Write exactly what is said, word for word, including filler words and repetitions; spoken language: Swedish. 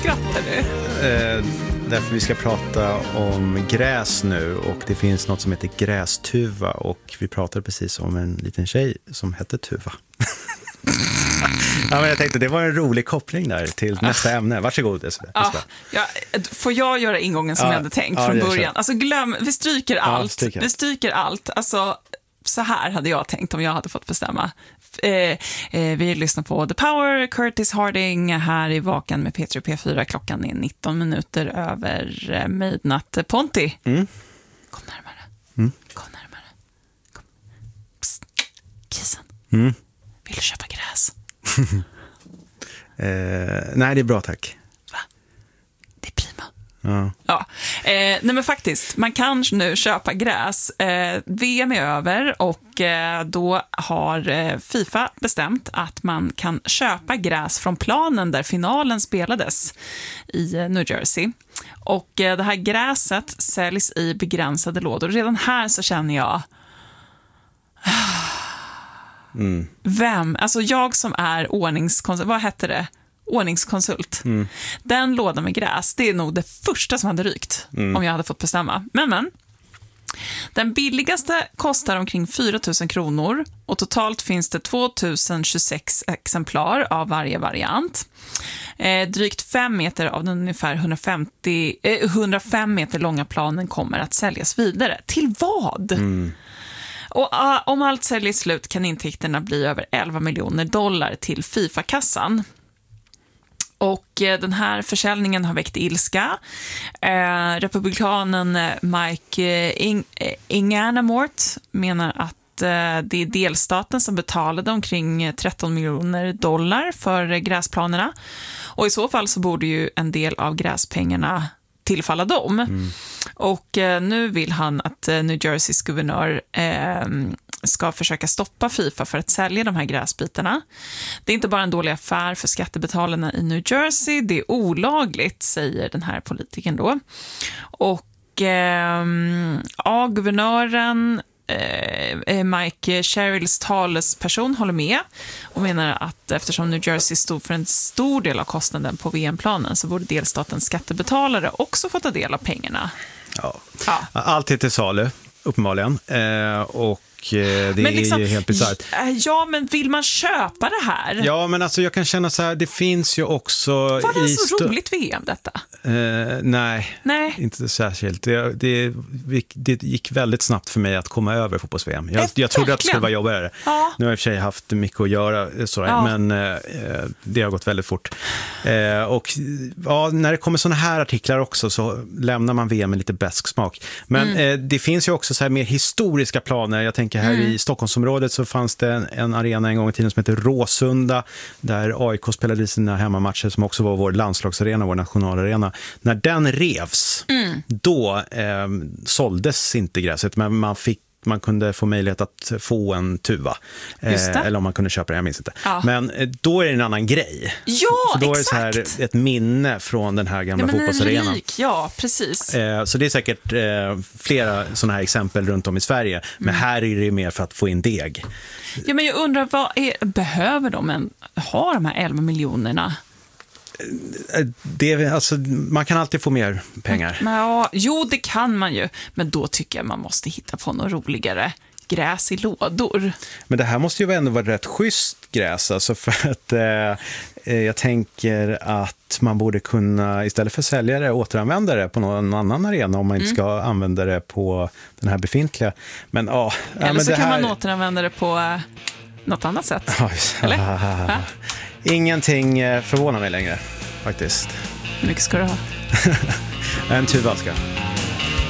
skrattar du? Eh, därför vi ska prata om gräs nu, och det finns något som heter grästuva, och vi pratade precis om en liten tjej som hette Tuva. Ja, men jag tänkte det var en rolig koppling där till nästa ämne. Varsågod. Ja, ja, får jag göra ingången som ja, jag hade tänkt ja, från början? Alltså glöm, vi stryker ja, allt. Stryker. Vi stryker allt. Alltså, så här hade jag tänkt om jag hade fått bestämma. Eh, eh, vi lyssnar på The Power, Curtis Harding här i Vaken med P tre P fyra. Klockan är nitton minuter över eh, midnatt. Ponti, mm. kom närmare. Mm. Kom närmare. Kom. Psst. Kisen. Mm. Vill du köpa gräs? eh, nej, det är bra, tack. Va? Det är prima. Ja. Ja. Eh, nej men faktiskt, man kan nu köpa gräs. Eh, V M är över och eh, då har eh, FIFA bestämt att man kan köpa gräs från planen där finalen spelades i eh, New Jersey. Och eh, det här gräset säljs i begränsade lådor. Redan här så känner jag... Mm. Vem? Alltså jag som är ordningskonsult, vad heter det? Ordningskonsult. Mm. Den lådan med gräs, det är nog det första som hade rykt mm. om jag hade fått bestämma. Men men. Den billigaste kostar omkring fyra tusen kronor och totalt finns det två tusen tjugosex exemplar av varje variant. Eh, drygt fem meter av den ungefär hundrafemtio, eh, hundrafem meter långa planen kommer att säljas vidare. Till vad? Mm. Och uh, om allt säljer slut kan intäkterna bli över elva miljoner dollar till FIFA-kassan. Och eh, den här försäljningen har väckt ilska. Eh, republikanen Mike eh, Ing- eh, Inganamort menar att eh, det är delstaten som betalade omkring tretton miljoner dollar för eh, gräsplanerna. Och i så fall så borde ju en del av gräspengarna tillfalla dem. Mm. Och eh, nu vill han att eh, New Jerseys guvernör eh, ska försöka stoppa FIFA för att sälja de här gräsbitarna. Det är inte bara en dålig affär för skattebetalarna i New Jersey, det är olagligt, säger den här politikern då. Och eh, ja, guvernören eh, Mike Sherrills talesperson håller med och menar att eftersom New Jersey stod för en stor del av kostnaden på V M-planen så borde delstatens skattebetalare också få ta del av pengarna. Ja. Ja. Allt är till salu, uppenbarligen. Eh, och det men liksom, är ju helt bizarrt. Ja, men vill man köpa det här? Ja, men alltså jag kan känna så här, det finns ju också... Var det i så st- roligt V M detta? Uh, nej, nej, inte särskilt. Det, det, det gick väldigt snabbt för mig att komma över fotbolls-V M. Jag, jag trodde att det skulle vara jobbigare. Ja. Nu har jag i och för sig haft mycket att göra, så ja. men uh, det har gått väldigt fort. Uh, och ja, när det kommer såna här artiklar också så lämnar man V M med lite besk smak. Men mm. uh, det finns ju också så här mer historiska planer. Jag tänker här mm. i Stockholmsområdet så fanns det en, en arena en gång i tiden som heter Råsunda där A I K spelade sina hemmamatcher som också var vår landslagsarena, vår nationalarena. När den revs, mm. då eh, såldes inte gräset, men man fick man kunde få möjlighet att få en tuva. Eh, eller om man kunde köpa det, jag minns inte. Ja. Men eh, då är det en annan grej. Ja, för då exakt. är det så här ett minne från den här gamla ja, fotbollsarenan. Ja, precis. Eh, så det är säkert eh, flera sådana här exempel runt om i Sverige. Mm. Men här är det mer för att få in deg. Ja, men jag undrar, vad är, behöver de en, ha de här elva miljonerna? Det, alltså, man kan alltid få mer pengar. Men, ja, jo, det kan man ju. Men då tycker jag man måste hitta på något roligare. Gräs i lådor. Men det här måste ju ändå vara rätt schysst gräs. Alltså för att eh, jag tänker att man borde kunna istället för sälja det återanvända det på någon annan arena om man inte mm. ska använda det på den här befintliga. Men, ja, Eller ja, men så det kan här... man återanvända det på eh, något annat sätt. Eller? Ingenting förvånar mig längre, faktiskt. Hur mycket ska du ha? En tuva ska.